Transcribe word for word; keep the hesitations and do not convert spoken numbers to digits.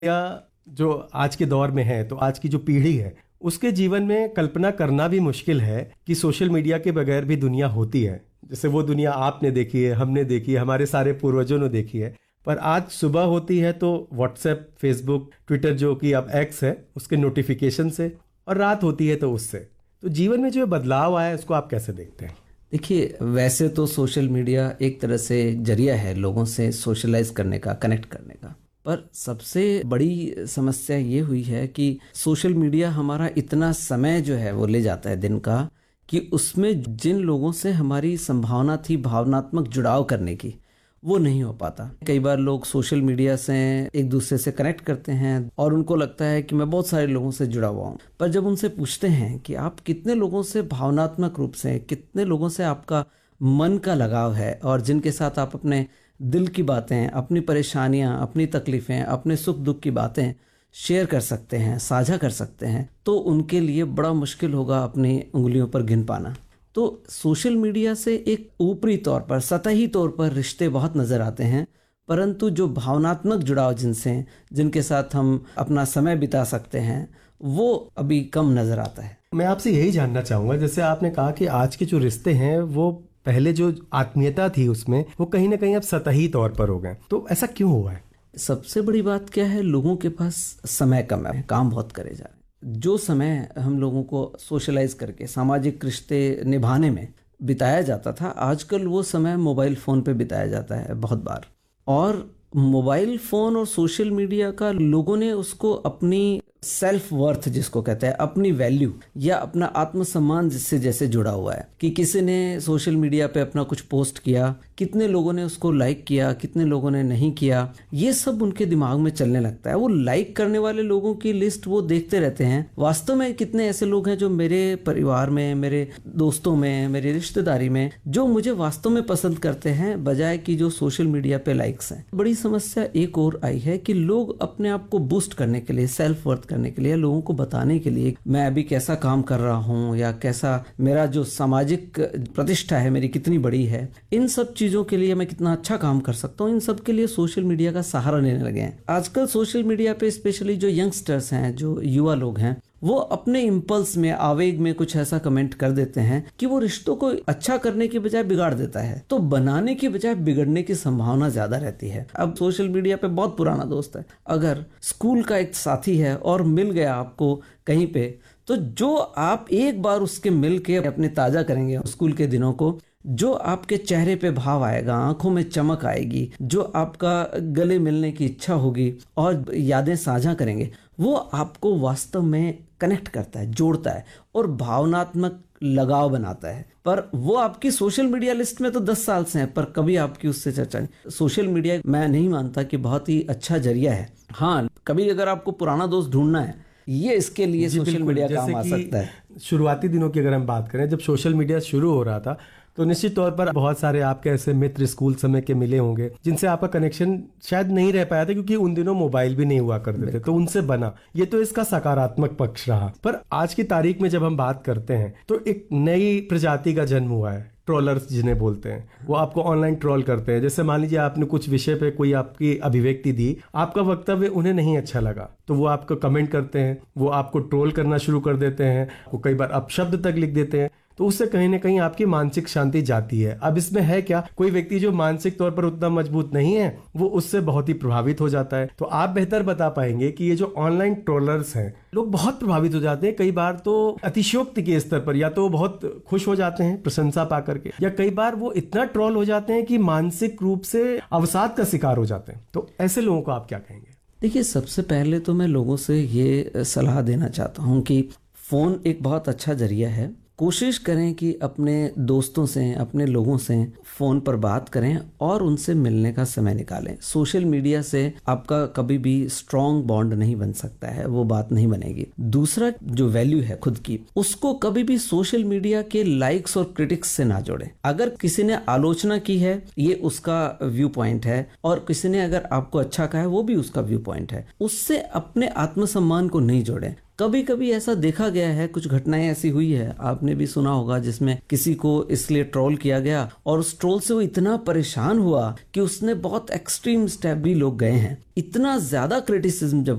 या जो आज के दौर में है, तो आज की जो पीढ़ी है उसके जीवन में कल्पना करना भी मुश्किल है कि सोशल मीडिया के बगैर भी दुनिया होती है। जैसे वो दुनिया आपने देखी है, हमने देखी है, हमारे सारे पूर्वजों ने देखी है। पर आज सुबह होती है तो व्हाट्सएप, फेसबुक, ट्विटर जो कि अब एक्स है उसके नोटिफिकेशन से, और रात होती है तो उससे। तो जीवन में जो बदलाव आया है उसको आप कैसे देखते हैं? देखिए, वैसे तो सोशल मीडिया एक तरह से जरिया है लोगों से सोशलाइज करने का, कनेक्ट करने का। पर सबसे बड़ी समस्या ये हुई है कि सोशल मीडिया हमारा इतना समय जो है वो ले जाता है दिन का, कि उसमें जिन लोगों से हमारी संभावना थी भावनात्मक जुड़ाव करने की, वो नहीं हो पाता। कई बार लोग सोशल मीडिया से एक दूसरे से कनेक्ट करते हैं और उनको लगता है कि मैं बहुत सारे लोगों से जुड़ा हुआ हूँ, पर जब उनसे पूछते हैं कि आप कितने लोगों से भावनात्मक रूप से, कितने लोगों से आपका मन का लगाव है और जिनके साथ आप अपने दिल की बातें, अपनी परेशानियां, अपनी तकलीफें, अपने सुख दुख की बातें शेयर कर सकते हैं, साझा कर सकते हैं, तो उनके लिए बड़ा मुश्किल होगा अपनी उंगलियों पर गिन पाना। तो सोशल मीडिया से एक ऊपरी तौर पर, सतही तौर पर रिश्ते बहुत नज़र आते हैं, परंतु जो भावनात्मक जुड़ाव जिनसे, जिनके साथ हम अपना समय बिता सकते हैं, वो अभी कम नज़र आता है। मैं आपसे यही जानना चाहूँगा, जैसे आपने कहा कि आज के जो रिश्ते हैं वो पहले जो आत्मीयता थी उसमें, वो कहीं ना कहीं अब सतही तौर पर हो गए, तो ऐसा क्यों हुआ है? सबसे बड़ी बात क्या है, लोगों के पास समय कम है, काम बहुत करे जा रहे हैं। जो समय हम लोगों को सोशलाइज करके सामाजिक रिश्ते निभाने में बिताया जाता था, आजकल वो समय मोबाइल फ़ोन पे बिताया जाता है बहुत बार। और मोबाइल फ़ोन और सोशल मीडिया का लोगों ने उसको अपनी सेल्फ वर्थ, जिसको कहते हैं अपनी वैल्यू या अपना आत्मसम्मान, जिससे जैसे जुड़ा हुआ है कि किसी ने सोशल मीडिया पे अपना कुछ पोस्ट किया, कितने लोगों ने उसको लाइक किया, कितने लोगों ने नहीं किया, ये सब उनके दिमाग में चलने लगता है। वो लाइक करने वाले लोगों की लिस्ट वो देखते रहते हैं, वास्तव में कितने ऐसे लोग हैं जो मेरे परिवार में, मेरे दोस्तों में, मेरी रिश्तेदारी में, जो मुझे वास्तव में पसंद करते हैं, बजाय कि जो सोशल मीडिया पे लाइक्स हैं। बड़ी समस्या एक और आई है कि लोग अपने आप को बूस्ट करने के लिए, सेल्फ वर्थ करने के लिए, लोगों को बताने के लिए मैं अभी कैसा काम कर रहा हूं या कैसा मेरा जो सामाजिक प्रतिष्ठा है मेरी कितनी बड़ी है, इन सब चीजों के लिए मैं कितना अच्छा काम कर सकता हूं, इन सब के लिए सोशल मीडिया का सहारा लेने लगे हैं। आजकल सोशल मीडिया पे स्पेशली जो यंगस्टर्स हैं, जो युवा लोग हैं, वो अपने इम्पल्स में, आवेग में कुछ ऐसा कमेंट कर देते हैं कि वो रिश्तों को अच्छा करने के बजाय बिगाड़ देता है। तो बनाने की बजाय बिगड़ने की संभावना ज्यादा रहती है। अब सोशल मीडिया पे बहुत पुराना दोस्त है, अगर स्कूल का एक साथी है और मिल गया आपको कहीं पे, तो जो आप एक बार उसके मिल के अपने ताजा करेंगे स्कूल के दिनों को, जो आपके चेहरे पे भाव आएगा, आंखों में चमक आएगी, जो आपका गले मिलने की इच्छा होगी और यादें साझा करेंगे, वो आपको वास्तव में कनेक्ट करता है, जोड़ता है और भावनात्मक लगाव बनाता है। पर वो आपकी सोशल मीडिया लिस्ट में तो दस साल से है, पर कभी आपकी उससे चर्चा नहीं। सोशल मीडिया मैं नहीं मानता कि बहुत ही अच्छा जरिया है। हाँ, कभी अगर आपको पुराना दोस्त ढूंढना है, ये इसके लिए सोशल मीडिया काम आ सकता है। शुरुआती दिनों की अगर हम बात करें, जब सोशल मीडिया शुरू हो रहा था, तो निश्चित तौर पर बहुत सारे आपके ऐसे मित्र स्कूल समय के मिले होंगे जिनसे आपका कनेक्शन शायद नहीं रह पाया था, क्योंकि उन दिनों मोबाइल भी नहीं हुआ करते थे, तो उनसे बना। ये तो इसका सकारात्मक पक्ष रहा। पर आज की तारीख में जब हम बात करते हैं तो एक नई प्रजाति का जन्म हुआ है, ट्रोलर्स जिन्हें बोलते हैं। वो आपको ऑनलाइन ट्रोल करते हैं। जैसे मान लीजिए आपने कुछ विषय पे कोई आपकी अभिव्यक्ति दी, आपका वक्तव्य उन्हें नहीं अच्छा लगा, तो वो आपको कमेंट करते हैं, वो आपको ट्रोल करना शुरू कर देते हैं, वो कई बार अपशब्द तक लिख देते हैं। तो उससे कहीं ना कहीं आपकी मानसिक शांति जाती है। अब इसमें है क्या, कोई व्यक्ति जो मानसिक तौर पर उतना मजबूत नहीं है, वो उससे बहुत ही प्रभावित हो जाता है। तो आप बेहतर बता पाएंगे कि ये जो ऑनलाइन ट्रोलर्स हैं, लोग बहुत प्रभावित हो जाते हैं। कई बार तो अतिशयोक्ति के स्तर पर, या तो बहुत खुश हो जाते हैं प्रशंसा पा करके, या कई बार वो इतना ट्रोल हो जाते हैं कि मानसिक रूप से अवसाद का शिकार हो जाते हैं। तो ऐसे लोगों को आप क्या कहेंगे? देखिए, सबसे पहले तो मैं लोगों से ये सलाह देना चाहता हूँ कि फोन एक बहुत अच्छा जरिया है। कोशिश करें कि अपने दोस्तों से, अपने लोगों से फ़ोन पर बात करें और उनसे मिलने का समय निकालें। सोशल मीडिया से आपका कभी भी स्ट्रॉन्ग बॉन्ड नहीं बन सकता है, वो बात नहीं बनेगी। दूसरा, जो वैल्यू है खुद की, उसको कभी भी सोशल मीडिया के लाइक्स और क्रिटिक्स से ना जोड़ें। अगर किसी ने आलोचना की है, ये उसका व्यू पॉइंट है, और किसी ने अगर आपको अच्छा कहा है, वो भी उसका व्यू पॉइंट है। उससे अपने आत्मसम्मान को नहीं जोड़ें। कभी कभी ऐसा देखा गया है, कुछ घटनाएं ऐसी हुई है, आपने भी सुना होगा, जिसमें किसी को इसलिए ट्रोल किया गया और उस ट्रोल से वो इतना परेशान हुआ कि उसने बहुत एक्सट्रीम स्टेप भी लोग गए हैं। इतना ज्यादा क्रिटिसिज्म जब